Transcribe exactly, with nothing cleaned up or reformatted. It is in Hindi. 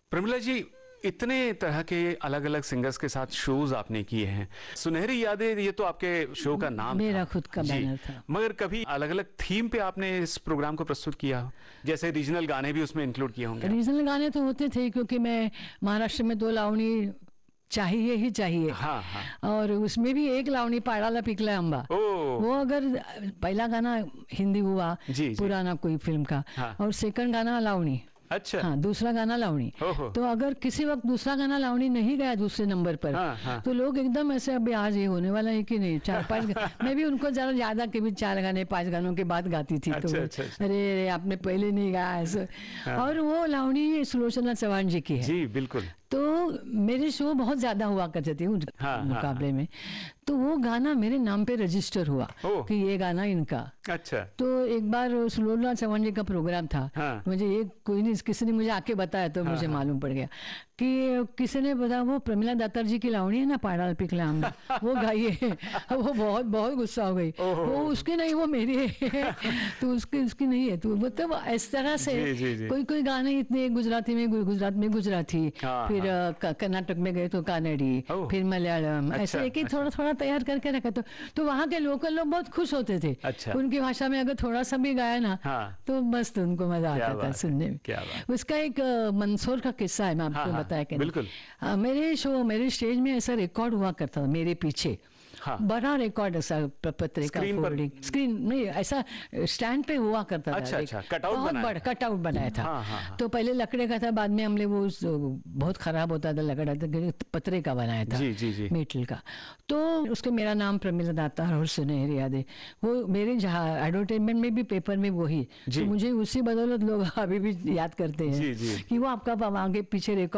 प्रमिला जी, इतने तरह के अलग अलग सिंगर्स के साथ शोज आपने किए हैं। सुनहरी यादें ये तो आपके शो का नाम मेरा था। खुद का बैनर था। मगर कभी अलग अलग थीम पे आपने इस प्रोग्राम को प्रस्तुत किया, जैसे रीजनल गाने भी उसमें इंक्लूड किए होंगे? रीजनल गाने तो होते थे, क्योंकि मैं महाराष्ट्र में दो लावणी चाहिए ही चाहिए। हाँ, हाँ। और उसमें भी एक लावणी पाड़ाला पिकला अम्बा, वो अगर पहला गाना हिंदी हुआ जी, जी। पुराना कोई फिल्म का, हाँ। और सेकंड गाना लावणी, अच्छा। हाँ, दूसरा गाना लावणी, तो अगर किसी वक्त दूसरा गाना लावणी नहीं गया दूसरे नंबर पर, हाँ, हाँ। तो लोग एकदम ऐसे अभी आज ये होने वाला है कि नहीं, चार पांच मैं भी उनको जरा ज्यादा के भी चार गाने पांच गानों के बाद गाती थी। अच्छा, तो अच्छा, अच्छा। अरे अरे आपने पहले नहीं गाया ऐसे। हाँ। और वो लावणी सुलोचना चौहान जी की है। जी बिल्कुल। तो मेरे शो बहुत ज्यादा हुआ करते थे उस हाँ, मुकाबले हाँ, में, तो वो गाना मेरे नाम पे रजिस्टर हुआ कि ये गाना इनका। अच्छा। तो एक बार सुलोचना चौहान जी का प्रोग्राम था। हाँ। मुझे एक कोई नहीं, किसी ने मुझे आके बताया तो हाँ, मुझे हाँ, मालूम पड़ गया कि किसी ने बताया वो प्रमिला दातार जी की लावणी है ना, पाड़ाल पिकला अम्बा, वो गाइए। वो बहुत बहुत गुस्सा हो गई, वो उसकी नहीं, वो मेरी है। तो उसकी उसकी नहीं है। तो मतलब इस तरह से जी, जी, जी। कोई कोई गाने इतने गुजराती में गुजरात में गुजराती, फिर कर्नाटक में गए तो कानड़ी, फिर मलयालम, ऐसे एक ही थोड़ा थोड़ा तैयार करके रखा। तो तो वहाँ के लोकल लोग बहुत खुश होते थे। अच्छा। उनकी भाषा में अगर थोड़ा सा भी गाया ना, हाँ। तो मस्त उनको मजा आता था सुनने में। उसका एक मंदसौर का किस्सा है, मैं आपको बताया कि बिल्कुल। मेरे शो मेरे स्टेज में ऐसा रिकॉर्ड हुआ करता था मेरे पीछे। हाँ। बड़ा रिकॉर्ड ऐसा पत्रिका फोल्डिंग स्क्रीन नहीं, ऐसा स्टैंड पे हुआ करता अच्छा, था। अच्छा, कटआउट बहुत बड़ा कटआउट बनाया था। हाँ, हाँ, हाँ। तो पहले लकड़े का था, बाद में हमने वो बहुत खराब होता था लकड़ा, पत्रे का बनाया था, जी, जी, जी। मेटल का। तो उसके मेरा नाम प्रमिला दातार और सुनहरी यादें, वो मेरे जहाँ एडवर्टाइजमेंट में भी पेपर में वही, तो मुझे उसी बदौलत लोग अभी भी याद करते हैं कि वो आपका आगे पीछे रिकॉर्ड